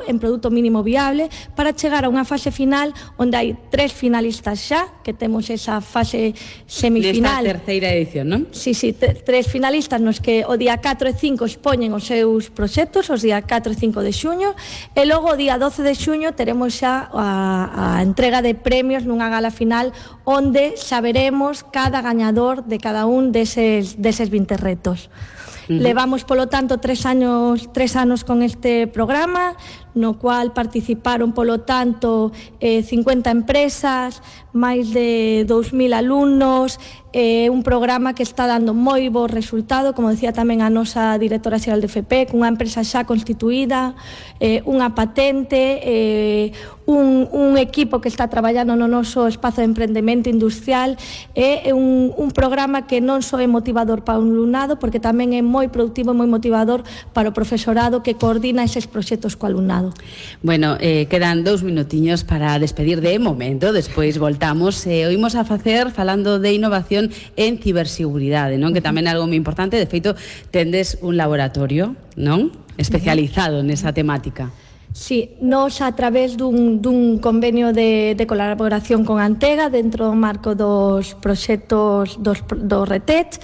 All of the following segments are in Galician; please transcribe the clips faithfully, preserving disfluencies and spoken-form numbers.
piloto en produto mínimo viable para chegar a unha fase final onde hai tres finalistas xa, que temos esa fase semifinal. Nesta terceira edición, non? Sí, sí, tres finalistas nos que o día catro e cinco expoñen os seus proxectos, os día catro e cinco de xuño, e logo o día doce de xuño teremos xa a, a entrega de premios nunha gala final onde saberemos cada gañador de cada un deses, deses vinte retos. Uh-huh. Levamos, polo tanto, tres años, tres anos con este programa, no cual participaron, polo tanto, eh, cincuenta empresas, máis de dous mil alumnos, eh, un programa que está dando moi bo resultado, como decía tamén a nosa directora xeral de F P, cunha empresa xa constituída, eh, unha patente, eh, un, un equipo que está traballando no noso espazo de emprendemento industrial, é eh, un, un programa que non só é motivador para un alumnado, porque tamén é moi productivo e moi motivador para o profesorado que coordina eses proxectos co alumnado. Bueno, eh, quedan dous minutiños para despedir de momento, despois voltamos e eh, oímos a facer falando de innovación en ciberseguridade, non? Que tamén é algo moi importante, de feito tendes un laboratorio, non? Especializado nesa temática. Sí, nos a través dun, dun convenio de, de colaboración con Antega dentro do marco dos proxectos dos, dos RETET,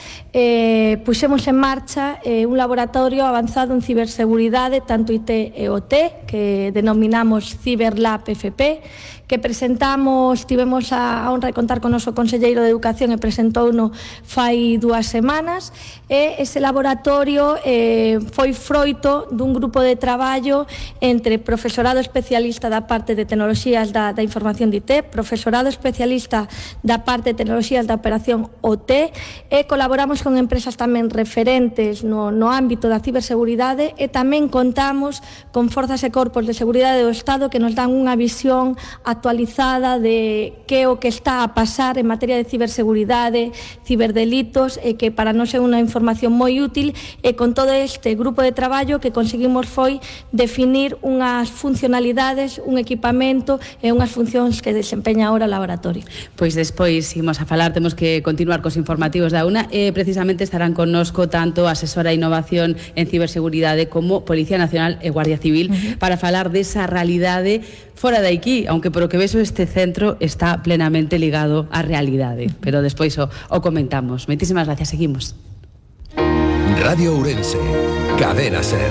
eh, puxemos en marcha eh, un laboratorio avanzado en ciberseguridade, tanto I T e O T, que denominamos CiberLab F P, que presentamos, tivemos a honra de contar con o noso conselleiro de Educación e presentouno fai dúas semanas, e ese laboratorio eh, foi froito dun grupo de traballo entre profesorado especialista da parte de tecnoloxías da, da información de I T, profesorado especialista da parte de tecnoloxías da operación O T, e colaboramos con empresas tamén referentes no, no ámbito da ciberseguridade, e tamén contamos con forzas e corpos de seguridade do Estado que nos dan unha visión actualizada de que o que está a pasar en materia de ciberseguridade, ciberdelitos, e que para nós é unha información moi útil, e con todo este grupo de traballo que conseguimos foi definir unhas funcionalidades, un equipamento e unhas funcións que desempeña ahora o laboratorio. Pois despois imos a falar, temos que continuar cos informativos da UNA, e precisamente estarán connosco tanto a asesora de innovación en ciberseguridade como Policía Nacional e Guardia Civil, uh-huh, para falar desa realidade fora de aquí, aunque por o que vexo este centro está plenamente ligado á realidade, pero despois o, o comentamos. Moitísimas gracias, seguimos. Radio Ourense, Cadena Ser.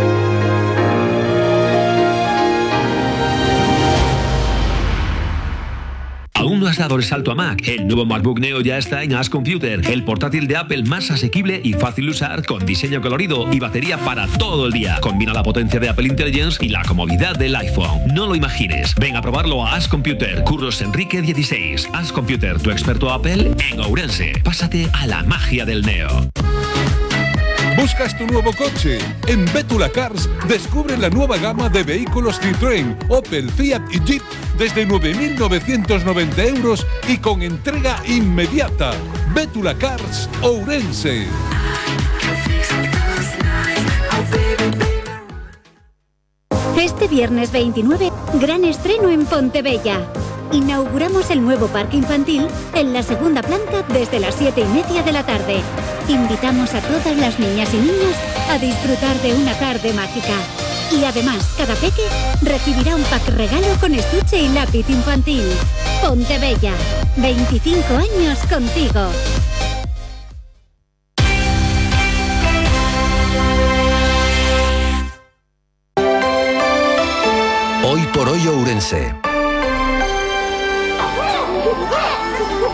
¿Aún no has dado el salto a Mac? El nuevo MacBook Neo ya está en Ask Computer, el portátil de Apple más asequible y fácil de usar, con diseño colorido y batería para todo el día. Combina la potencia de Apple Intelligence y la comodidad del iPhone. No lo imagines. Ven a probarlo a Ask Computer, Curros Enrique dieciséis. Ask Computer, tu experto Apple en Ourense. Pásate a la magia del Neo. ¿Buscas tu nuevo coche? En Bétula Cars descubre la nueva gama de vehículos Citroën, Opel, Fiat y Jeep desde nueve mil novecientos noventa euros y con entrega inmediata. Bétula Cars, Ourense. Este viernes veintinueve, gran estreno en Pontebella. Inauguramos el nuevo parque infantil en la segunda planta desde las siete y media de la tarde. Invitamos a todas las niñas y niños a disfrutar de una tarde mágica. Y además, cada peque recibirá un pack regalo con estuche y lápiz infantil. Pontebella, veinticinco años contigo. Hoy por hoy Ourense.